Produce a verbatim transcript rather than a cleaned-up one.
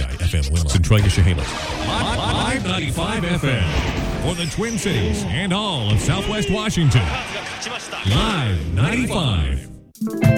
F M Wilma, Centralia, Chehalis. Live ninety-five F M for the Twin Cities and all of Southwest Washington. Live ninety-five.